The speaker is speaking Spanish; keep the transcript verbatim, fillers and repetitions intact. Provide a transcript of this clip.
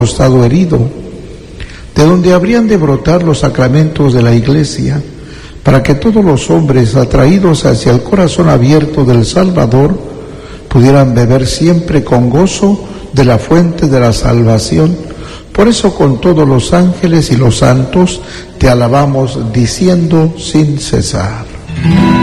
costado herido, de donde habrían de brotar los sacramentos de la Iglesia, para que todos los hombres atraídos hacia el corazón abierto del Salvador pudieran beber siempre con gozo de la fuente de la salvación. Por eso con todos los ángeles y los santos te alabamos diciendo sin cesar.